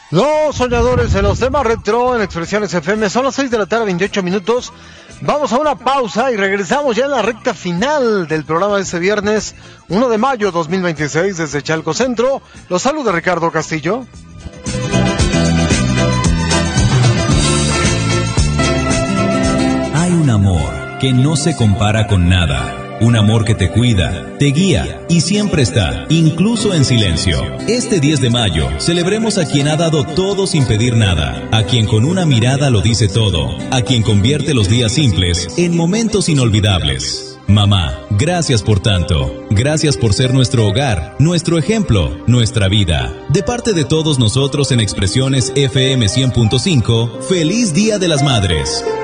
Los soñadores en los temas retro en Expresiones FM. Son las 6 de la tarde, 28 minutos. Vamos a una pausa y regresamos ya en la recta final del programa de este viernes 1 de mayo 2026 desde Chalco Centro. Los saluda Ricardo Castillo. Hay un amor que no se compara con nada. Un amor que te cuida, te guía y siempre está, incluso en silencio. Este 10 de mayo, celebremos a quien ha dado todo sin pedir nada, a quien con una mirada lo dice todo, a quien convierte los días simples en momentos inolvidables. Mamá, gracias por tanto. Gracias por ser nuestro hogar, nuestro ejemplo, nuestra vida. De parte de todos nosotros en Expresiones FM 100.5, ¡Feliz Día de las Madres!